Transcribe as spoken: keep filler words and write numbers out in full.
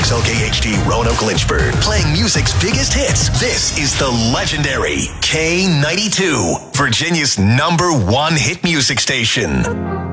X L K H D Roanoke Lynchburg, playing music's biggest hits. This is the legendary K ninety-two, Virginia's number one hit music station.